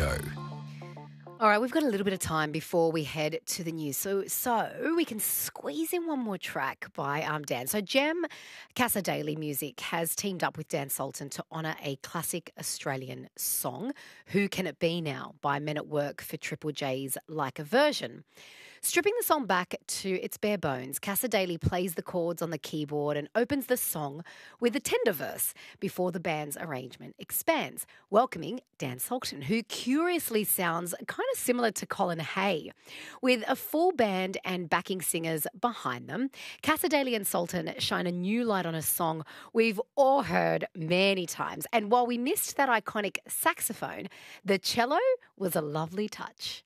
Radio. All right, we've got a little bit of time before we head to the news. So we can squeeze in one more track by Dan. So Gem Casa Daily Music has teamed up with Dan Sultan to honour a classic Australian song, Who Can It Be Now, by Men at Work for Triple J's Like a Version. Stripping the song back to its bare bones, Casa Daily plays the chords on the keyboard and opens the song with a tender verse before the band's arrangement expands, welcoming Dan Sultan, who curiously sounds kind of similar to Colin Hay. With a full band and backing singers behind them, Casa Daily and Sultan shine a new light on a song we've all heard many times. And while we missed that iconic saxophone, the cello was a lovely touch.